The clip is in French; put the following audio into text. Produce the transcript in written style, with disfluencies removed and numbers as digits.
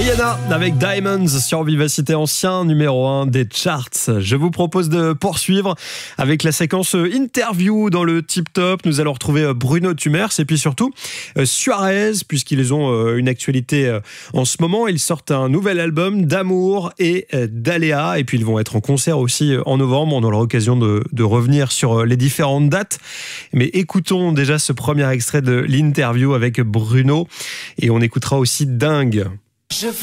Rihanna avec Diamonds sur Vivacité Ancien, numéro 1 des charts. Je vous propose de poursuivre avec la séquence interview dans le Tip Top. Nous allons retrouver Bruno Tumers et puis surtout Suarez, puisqu'ils ont une actualité en ce moment. Ils sortent un nouvel album d'amour et d'aléa, et puis ils vont être en concert aussi en novembre. On aura l'occasion de revenir sur les différentes dates. Mais écoutons déjà ce premier extrait de l'interview avec Bruno, et on écoutera aussi Dingue.